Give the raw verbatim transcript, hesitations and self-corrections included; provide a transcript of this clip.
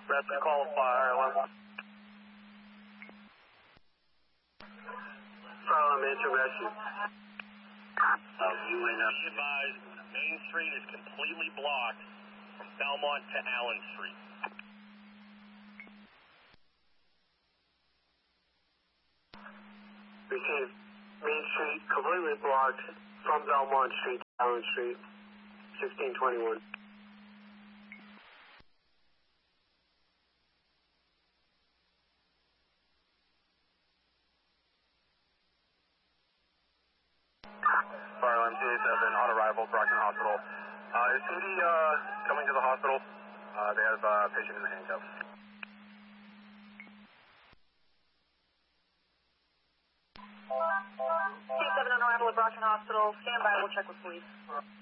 That's the call of fire alarm. Fire alarm, answer rescue. Uh, you and uh, be advised, Main Street is completely blocked from Belmont to Allen Street. Received. Main Street completely blocked from Belmont Street to Allen Street, sixteen twenty-one. Fire alarm T A seven on arrival, Brockton Hospital. Uh, is Cindy uh, coming to the hospital? Uh, they have a uh, patient in the handcuffs. T A seven on arrival at Brockton Hospital. Stand by, we'll check with police.